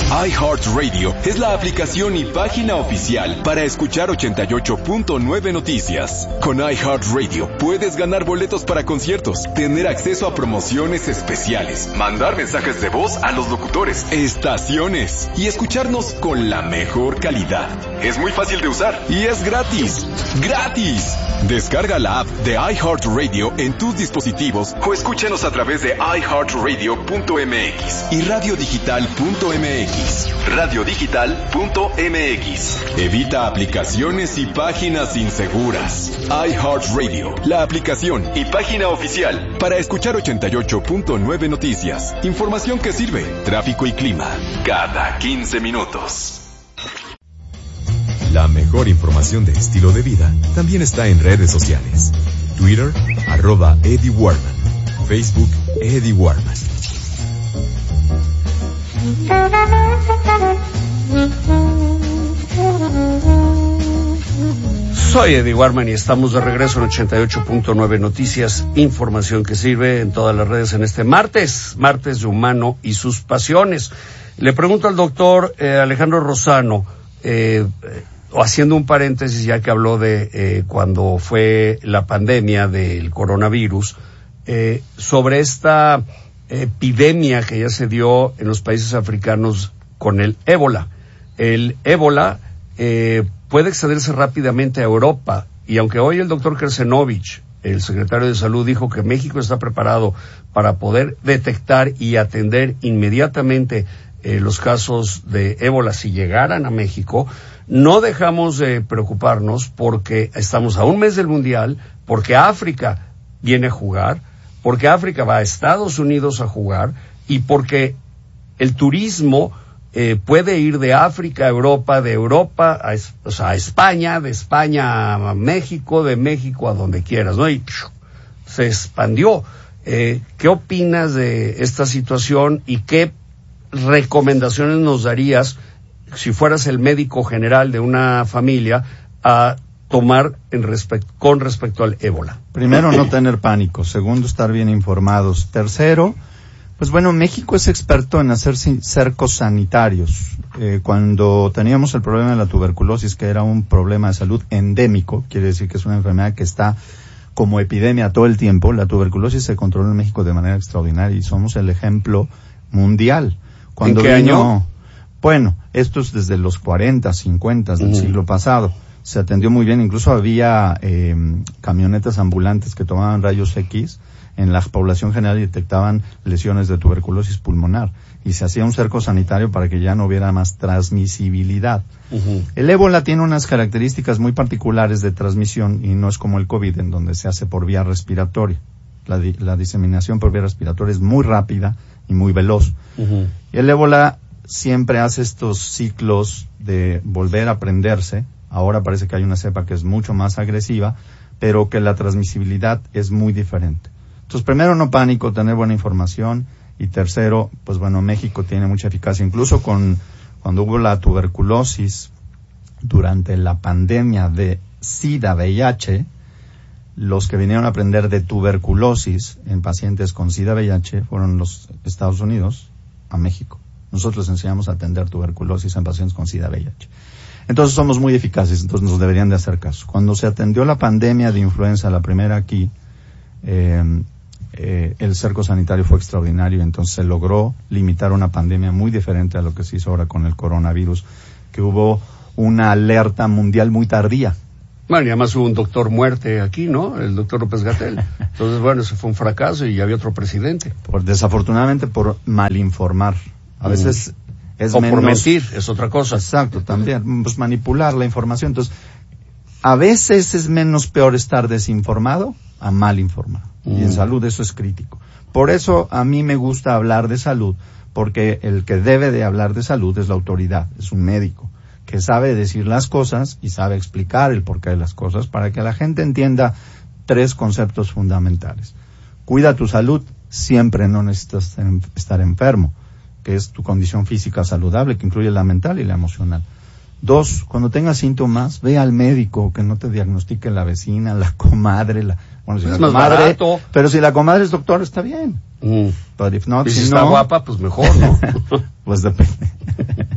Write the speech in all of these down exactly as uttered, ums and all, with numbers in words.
iHeartRadio es la aplicación y página oficial para escuchar ochenta y ocho punto nueve Noticias. Con iHeartRadio puedes ganar boletos para conciertos, tener acceso a promociones especiales, mandar mensajes de voz a los locutores, estaciones y escucharnos con la mejor calidad. Es muy fácil de usar y es gratis. ¡Gratis! Descarga la app de iHeartRadio en tus dispositivos o escúchanos a través de i heart radio punto m x y radio digital punto m x. radio digital punto m x. Evita aplicaciones y páginas inseguras. iHeartRadio, la aplicación y página oficial para escuchar ochenta y ocho punto nueve Noticias. Información que sirve, tráfico y clima, cada quince minutos. La mejor información de estilo de vida también está en redes sociales. Twitter, arroba Eddie Warman. Facebook, Eddie Warman. Soy Eddie Warman y estamos de regreso en ochenta y ocho punto nueve Noticias, información que sirve en todas las redes en este martes, martes de humano y sus pasiones. Le pregunto al doctor eh, Alejandro Rosano, eh, eh, haciendo un paréntesis ya que habló de eh, cuando fue la pandemia del coronavirus, eh, sobre esta epidemia que ya se dio en los países africanos con el ébola. El ébola eh, puede extenderse rápidamente a Europa, y aunque hoy el doctor Krsenovich, el secretario de Salud, dijo que México está preparado para poder detectar y atender inmediatamente eh, los casos de ébola si llegaran a México, no dejamos de preocuparnos porque estamos a un mes del Mundial, porque África viene a jugar, porque África va a Estados Unidos a jugar y porque el turismo eh, puede ir de África a Europa, de Europa a, o sea, a España, de España a México, de México a donde quieras, ¿no? Y psh, se expandió. Eh, ¿Qué opinas de esta situación y qué recomendaciones nos darías si fueras el médico general de una familia a tomar en respect, con respecto al ébola? Primero, no tener pánico. Segundo, estar bien informados. Tercero, pues bueno, México es experto en hacer cercos sanitarios. Eh, cuando teníamos el problema de la tuberculosis, que era un problema de salud endémico, quiere decir que es una enfermedad que está como epidemia todo el tiempo, la tuberculosis se controla en México de manera extraordinaria y somos el ejemplo mundial. Cuando ¿En qué vino, año? Bueno, esto es desde los cuarenta, cincuenta del uh-huh. siglo pasado. Se atendió muy bien, incluso había eh, camionetas ambulantes que tomaban rayos X en la población general y detectaban lesiones de tuberculosis pulmonar. Y se hacía un cerco sanitario para que ya no hubiera más transmisibilidad. Uh-huh. El ébola tiene unas características muy particulares de transmisión y no es como el COVID, en donde se hace por vía respiratoria. La, di- la diseminación por vía respiratoria es muy rápida y muy veloz. Uh-huh. Y el ébola siempre hace estos ciclos de volver a prenderse. Ahora parece que hay una cepa que es mucho más agresiva, pero que la transmisibilidad es muy diferente. Entonces, primero, no pánico, tener buena información. Y tercero, pues bueno, México tiene mucha eficacia. Incluso con cuando hubo la tuberculosis durante la pandemia de SIDA, V I H, los que vinieron a aprender de tuberculosis en pacientes con SIDA, V I H fueron los Estados Unidos a México. Nosotros les enseñamos a atender tuberculosis en pacientes con SIDA, V I H. Entonces somos muy eficaces, entonces nos deberían de hacer caso. Cuando se atendió la pandemia de influenza, la primera aquí, eh, eh, el cerco sanitario fue extraordinario, entonces se logró limitar una pandemia muy diferente a lo que se hizo ahora con el coronavirus, que hubo una alerta mundial muy tardía. Bueno, y además hubo un doctor muerte aquí, ¿no? El doctor López-Gatell. Entonces, bueno, eso fue un fracaso y ya había otro presidente. Por, desafortunadamente por malinformar. A mm. veces es o menos... por mentir, es otra cosa. Exacto, también. Pues manipular la información. Entonces, a veces es menos peor estar desinformado a mal informado. Mm. Y en salud eso es crítico. Por eso a mí me gusta hablar de salud, porque el que debe de hablar de salud es la autoridad, es un médico, que sabe decir las cosas y sabe explicar el porqué de las cosas para que la gente entienda tres conceptos fundamentales. Cuida tu salud, siempre no necesitas estar enfermo, que es tu condición física saludable, que incluye la mental y la emocional. Dos, cuando tengas síntomas, ve al médico, que no te diagnostique la vecina, la comadre, la... Bueno, si es la más comadre, barato. Pero si la comadre es doctor, está bien. Mm. But if not, y si, si está no, guapa, pues mejor, ¿no? pues depende.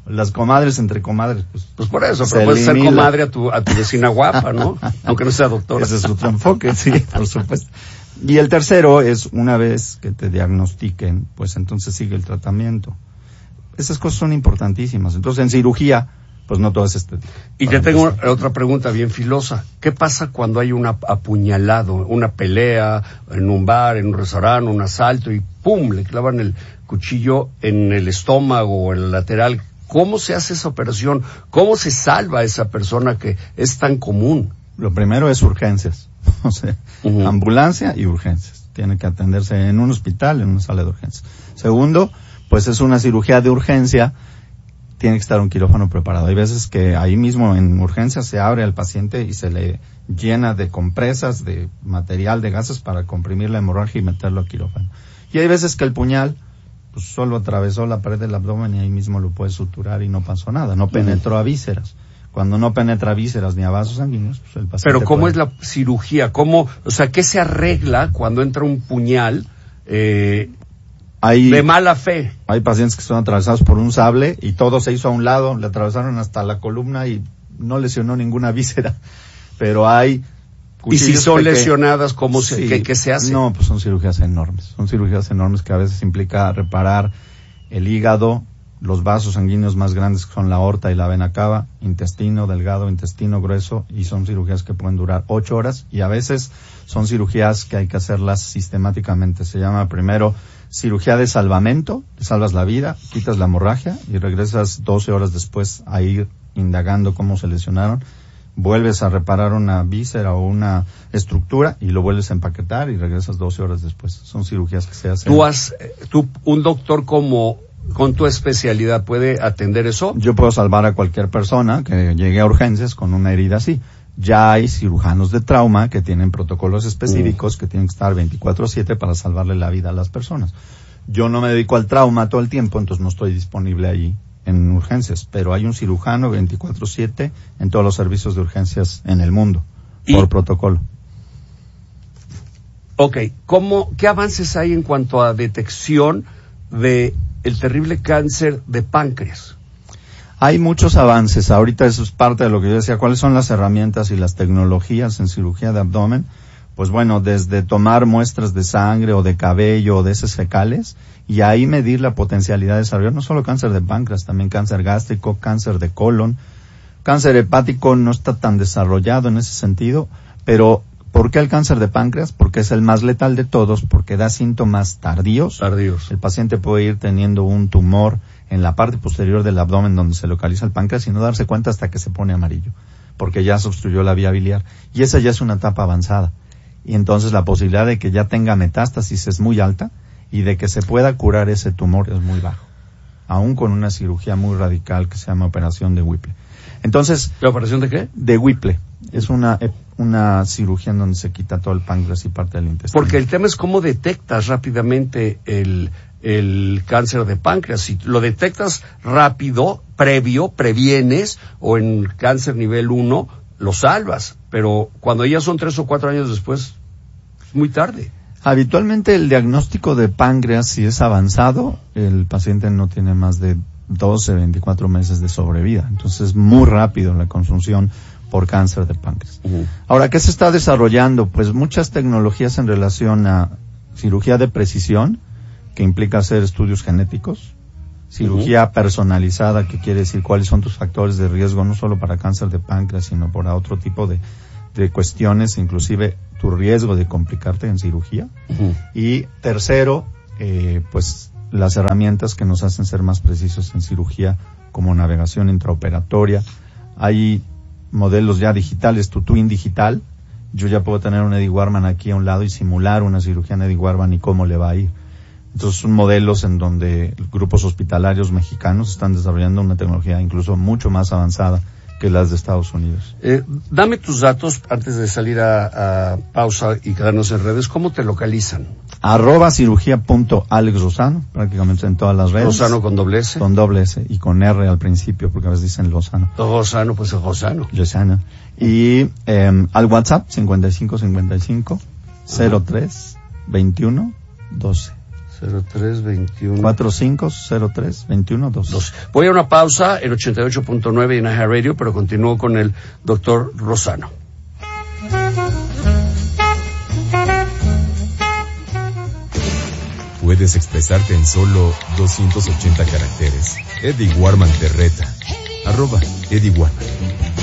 las comadres entre comadres, pues. Pues por eso, pero puedes ser comadre a tu, a tu vecina guapa, ¿no? Aunque no sea doctora. Ese es otro enfoque, sí, por supuesto. Y el tercero es, una vez que te diagnostiquen, pues entonces sigue el tratamiento. Esas cosas son importantísimas. Entonces, en cirugía, pues no todo es este. Y te tengo este. otra pregunta bien filosa. ¿Qué pasa cuando hay un apuñalado, una pelea en un bar, en un restaurante, un asalto y ¡pum! Le clavan el cuchillo en el estómago o en el lateral? ¿Cómo se hace esa operación? ¿Cómo se salva a esa persona que es tan común? Lo primero es urgencias. O sea, uh-huh. ambulancia y urgencias. Tiene que atenderse en un hospital, en una sala de urgencias. Segundo, pues es una cirugía de urgencia, tiene que estar un quirófano preparado. Hay veces que ahí mismo en urgencias se abre al paciente y se le llena de compresas, de material, de gases para comprimir la hemorragia y meterlo a quirófano. Y hay veces que el puñal pues solo atravesó la pared del abdomen y ahí mismo lo puede suturar y no pasó nada, no penetró a vísceras. Cuando no penetra vísceras ni a vasos sanguíneos, pues el paciente. Pero ¿cómo puede... es la cirugía? ¿Cómo, o sea, qué se arregla cuando entra un puñal eh, hay, de mala fe? Hay pacientes que son atravesados por un sable y todo se hizo a un lado, le atravesaron hasta la columna y no lesionó ninguna víscera. Pero hay ¿Y si son lesionadas, cómo se, sí, qué, qué se hace? No, pues son cirugías enormes. Son cirugías enormes que a veces implica reparar el hígado, los vasos sanguíneos más grandes que son la aorta y la vena cava, intestino delgado, intestino grueso, y son cirugías que pueden durar ocho horas y a veces son cirugías que hay que hacerlas sistemáticamente. Se llama primero cirugía de salvamento, te salvas la vida, quitas la hemorragia y regresas doce horas después a ir indagando cómo se lesionaron. Vuelves a reparar una víscera o una estructura y lo vuelves a empaquetar y regresas doce horas después. Son cirugías que se hacen. ¿Tú has, tú, un doctor como con tu especialidad puede atender eso? Yo puedo salvar a cualquier persona que llegue a urgencias con una herida así. Ya hay cirujanos de trauma que tienen protocolos específicos mm. que tienen que estar veinticuatro siete para salvarle la vida a las personas. Yo no me dedico al trauma todo el tiempo, entonces no estoy disponible allí en urgencias, pero hay un cirujano veinticuatro siete en todos los servicios de urgencias en el mundo, ¿Y? por protocolo. Ok, ¿cómo, qué avances hay en cuanto a detección de el terrible cáncer de páncreas? Hay muchos avances. Ahorita eso es parte de lo que yo decía. ¿Cuáles son las herramientas y las tecnologías en cirugía de abdomen? Pues bueno, desde tomar muestras de sangre o de cabello o de heces fecales y ahí medir la potencialidad de desarrollar no solo cáncer de páncreas, también cáncer gástrico, cáncer de colon. Cáncer hepático no está tan desarrollado en ese sentido, pero ¿por qué el cáncer de páncreas? Porque es el más letal de todos, porque da síntomas tardíos. Tardíos. El paciente puede ir teniendo un tumor en la parte posterior del abdomen donde se localiza el páncreas y no darse cuenta hasta que se pone amarillo, porque ya se obstruyó la vía biliar. Y esa ya es una etapa avanzada. Y entonces la posibilidad de que ya tenga metástasis es muy alta y de que se pueda curar ese tumor es muy bajo, aún con una cirugía muy radical que se llama operación de Whipple. Entonces, ¿la operación de qué? De Whipple. Es una una cirugía en donde se quita todo el páncreas y parte del intestino. Porque el tema es cómo detectas rápidamente el el cáncer de páncreas. Si lo detectas rápido, previo, previenes, o en cáncer nivel uno, lo salvas. Pero cuando ya son tres o cuatro años después, es muy tarde. Habitualmente el diagnóstico de páncreas, si es avanzado, el paciente no tiene más de doce, veinticuatro meses de sobrevida. Entonces es muy rápido la consunción por cáncer de páncreas. Uh-huh. Ahora, ¿qué se está desarrollando? Pues muchas tecnologías en relación a cirugía de precisión, que implica hacer estudios genéticos, cirugía uh-huh. personalizada, que quiere decir cuáles son tus factores de riesgo, no solo para cáncer de páncreas, sino para otro tipo de, de cuestiones, inclusive tu riesgo de complicarte en cirugía. Uh-huh. Y tercero, eh, pues las herramientas que nos hacen ser más precisos en cirugía, como navegación intraoperatoria. Hay modelos ya digitales, tu Twin digital. Yo ya puedo tener un Eddie Warman aquí a un lado y simular una cirugía en Eddie Warman y cómo le va a ir. Entonces son modelos en donde grupos hospitalarios mexicanos están desarrollando una tecnología incluso mucho más avanzada que las de Estados Unidos. Eh, dame tus datos antes de salir a, a pausa y quedarnos en redes. ¿Cómo te localizan? Arroba cirugía punto Alex Lozano, prácticamente en todas las redes. Lozano con doble S. Con doble S y con R al principio, porque a veces dicen Lozano. Lozano, pues es Lozano. Lozano. Y eh, al WhatsApp cincuenta y cinco cincuenta y cinco cero tres veintiuno doce. cero tres veintiuno cuatro cinco cero tres veintiuno dos. Voy a una pausa en ochenta y ocho punto nueve y en iHeart Radio, pero continúo con el doctor Rosano. ¿Puedes expresarte en solo doscientos ochenta caracteres? Eddie Warman te reta. Arroba Eddie Warman.